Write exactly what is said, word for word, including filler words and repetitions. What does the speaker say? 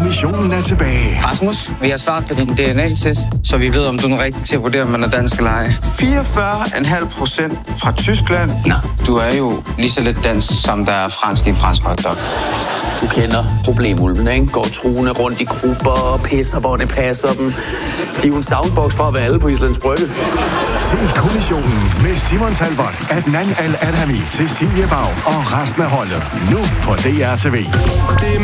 Kommissionen er tilbage. Rasmus, vi har svaret på din D N A-test, så vi ved, om du er rigtig til at vurdere, om man er dansk eller ej. fireogfyrre komma fem procent fra Tyskland. Nå, du er jo lige så lidt dansk, som der er fransk i en fransk hotdog. Du kender problemulven, ikke? Går truende rundt i grupper og pisser, hvor det passer dem. De er jo en soundbox for at være alle på Islands Brygge. Se Kommissionen med Simon Talbot, Adnan Al-Adhami, Cecilie Bau og resten af holdet. Nu på D R T V.